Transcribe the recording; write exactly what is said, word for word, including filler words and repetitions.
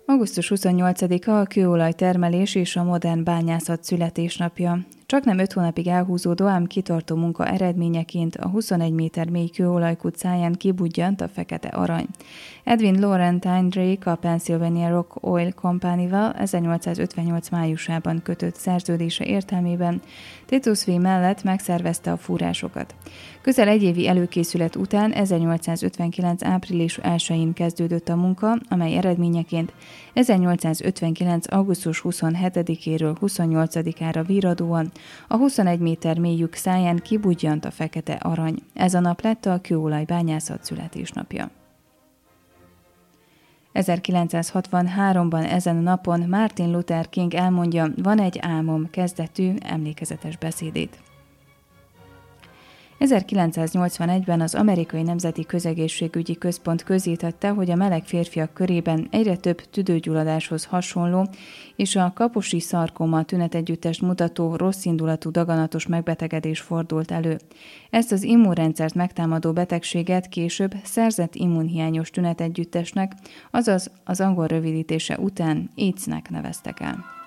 augusztus huszonnyolcadika a kőolajtermelés és a modern bányászat születésnapja. Csaknem öt hónapig elhúzódó, ám kitartó munka eredményeként a huszonegy méter mély kőolajkutcáján kibudjant a fekete arany. Edwin Laurentine Drake a Pennsylvania Rock Oil Company-val ezernyolcszázötvennyolc májusában kötött szerződése értelmében Titus V mellett megszervezte a fúrásokat. Közel egyévi előkészület után ezernyolcszázötvenkilenc április elsején kezdődött a munka, amely eredményeként ezernyolcszázötvenkilenc augusztus huszonhetedikéről huszonnyolcadikára virradóan a huszonegy méter mély lyuk száján kibudjant a fekete arany. Ez a nap lett a kőolajbányászat születésnapja. ezerkilencszázhatvanháromban ezen a napon Martin Luther King elmondja Van egy álmom kezdetű emlékezetes beszédét. ezerkilencszáznyolcvanegyben az Amerikai Nemzeti Közegészségügyi Központ közzétette, hogy a meleg férfiak körében egyre több tüdőgyulladáshoz hasonló és a kaposi szarkoma tünetegyüttest mutató rosszindulatú daganatos megbetegedés fordult elő. Ezt az immunrendszert megtámadó betegséget később szerzett immunhiányos tünetegyüttesnek, azaz az angol rövidítése után AIDS-nek neveztek el.